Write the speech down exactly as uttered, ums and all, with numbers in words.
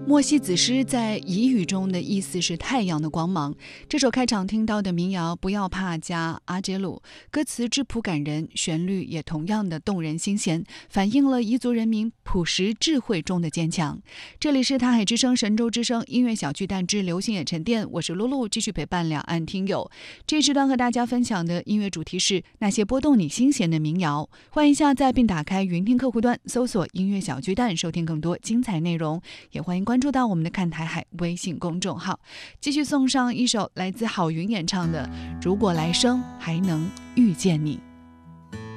莫西子诗在彝语中的意思是太阳的光芒。这首开场听到的民谣不要怕加阿杰鲁，歌词质朴感人，旋律也同样的动人心弦，反映了彝族人民朴实智慧中的坚强。这里是台海之声神州之声音乐小巨蛋之流行也沉淀，我是露露，继续陪伴两岸听友。这一时段和大家分享的音乐主题是那些拨动你心弦的民谣。欢迎下载并打开云听客户端，搜索音乐小巨蛋，收听更多精彩内容。也欢迎关注到我们的看台海微信公众号。继续送上一首来自郝云演唱的《如果来生还能遇见你》。